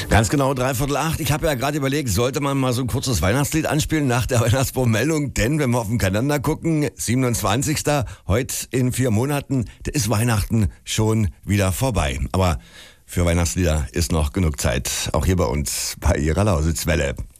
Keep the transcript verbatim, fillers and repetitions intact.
Ganz genau, dreiviertel acht. Ich habe ja gerade überlegt, sollte man mal so ein kurzes Weihnachtslied anspielen nach der Weihnachtsbaummeldung? Denn wenn wir auf den Kalender gucken, siebenundzwanzigster heute in vier Monaten, da ist Weihnachten schon wieder vorbei. Aber für Weihnachtslieder ist noch genug Zeit, auch hier bei uns bei Ihrer Lausitzwelle.